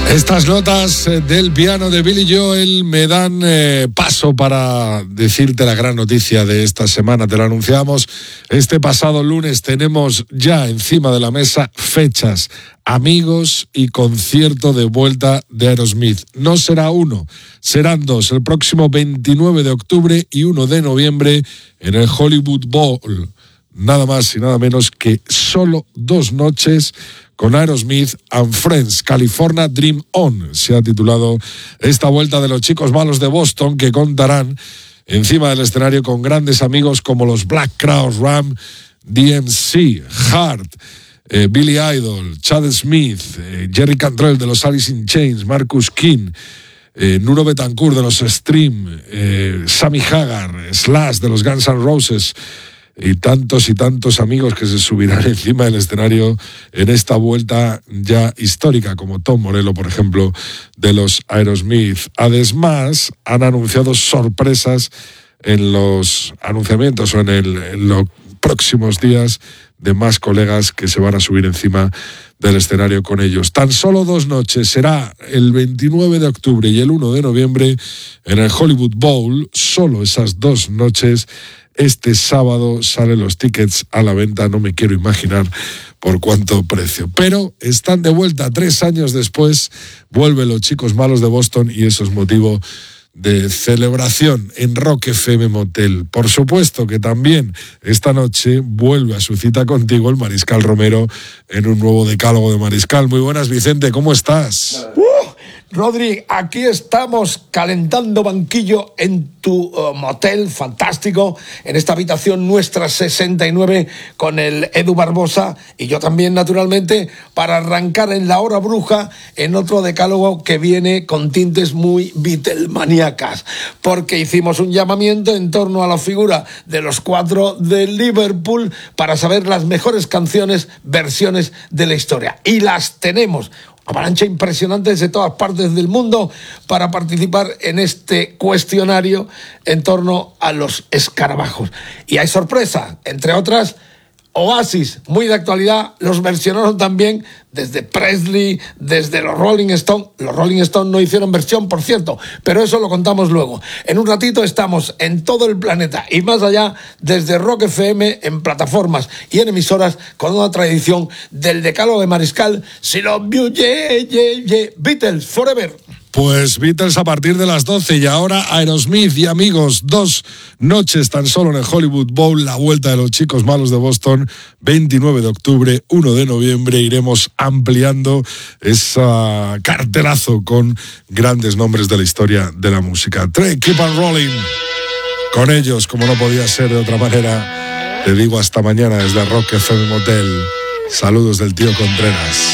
Estas notas del piano de Billy Joel me dan paso para decirte la gran noticia de esta semana. Te lo anunciamos este pasado lunes. Tenemos ya encima de la mesa fechas, amigos y concierto de vuelta de Aerosmith. No será uno, serán dos. El próximo 29 de octubre y 1 de noviembre en el Hollywood Bowl. Nada más y nada menos que solo 2 noches con Aerosmith and Friends. California Dream On se ha titulado esta vuelta de los chicos malos de Boston, que contarán encima del escenario con grandes amigos como los Black Crowes, Ram, DMC, Heart, Billy Idol, Chad Smith, Jerry Cantrell de los Alice in Chains, Marcus King, Nuno Betancourt de los Stream, Sammy Hagar, Slash de los Guns N' Roses, y tantos amigos que se subirán encima del escenario en esta vuelta ya histórica, como Tom Morello, por ejemplo, de los Aerosmith. Además, han anunciado sorpresas en los anunciamientos o en los próximos días de más colegas que se van a subir encima del escenario con ellos. Tan solo 2 noches, será el 29 de octubre y el 1 de noviembre en el Hollywood Bowl, solo esas 2 noches. Este sábado salen los tickets a la venta, no me quiero imaginar por cuánto precio. Pero están de vuelta 3 años después, vuelven los chicos malos de Boston y eso es motivo de celebración en Rock FM Motel. Por supuesto que también esta noche vuelve a su cita contigo el Mariscal Romero en un nuevo decálogo de Mariscal. Muy buenas, Vicente, ¿cómo estás? Rodri, aquí estamos calentando banquillo en tu motel fantástico, en esta habitación nuestra 69 con el Edu Barbosa y yo también, naturalmente, para arrancar en la hora bruja en otro decálogo que viene con tintes muy Beatlemaníacas, porque hicimos un llamamiento en torno a la figura de los 4 de Liverpool para saber las mejores canciones, versiones de la historia, y las tenemos. Avalancha impresionante desde todas partes del mundo para participar en este cuestionario en torno a los escarabajos. Y hay sorpresa, entre otras, Oasis, muy de actualidad, los versionaron también desde Presley, desde los Rolling Stones. Los Rolling Stones no hicieron versión, por cierto, pero eso lo contamos luego. En un ratito estamos en todo el planeta y más allá, desde Rock FM, en plataformas y en emisoras, con una tradición del decálogo de Mariscal. Si lo vio, Beatles Forever. Pues Beatles a partir de las 12 y ahora Aerosmith y amigos, 2 noches tan solo en el Hollywood Bowl, la vuelta de los chicos malos de Boston, 29 de octubre, 1 de noviembre, iremos ampliando ese cartelazo con grandes nombres de la historia de la música. Keep on rolling, con ellos, como no podía ser de otra manera, te digo hasta mañana desde Rock FM Motel. Saludos del tío Contreras.